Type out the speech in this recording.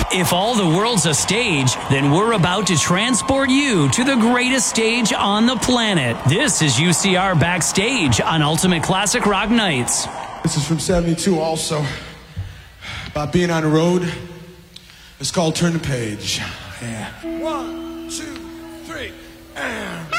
If all the world's a stage, then we're about to transport you to the greatest stage on the planet. This is UCR Backstage on Ultimate Classic Rock Nights. This is from 72 also, about being on the road. It's called Turn the Page. Yeah. 1, 2, 3, and...